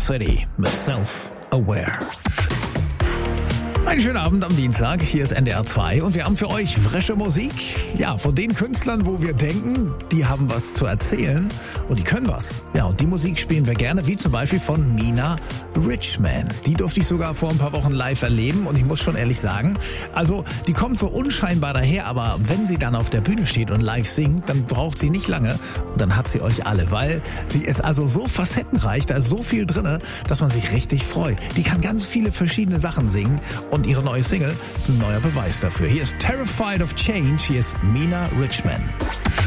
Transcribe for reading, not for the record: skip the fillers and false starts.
City mit Self-Aware. Einen schönen Abend am Dienstag, hier ist NDR 2 und wir haben für euch frische Musik. Ja, von den Künstlern, wo wir denken, die haben was zu erzählen und die können was. Ja, und die Musik spielen wir gerne, wie zum Beispiel von Mina Richman. Die durfte ich sogar vor ein paar Wochen live erleben und ich muss schon ehrlich sagen, also die kommt so unscheinbar daher, aber wenn sie dann auf der Bühne steht und live singt, dann braucht sie nicht lange und dann hat sie euch alle, weil sie ist also so facettenreich, da ist so viel drinne, dass man sich richtig freut. Die kann ganz viele verschiedene Sachen singen und ihre neue Single ist ein neuer Beweis dafür. Hier ist Terrified of Change, hier ist Mina Richman.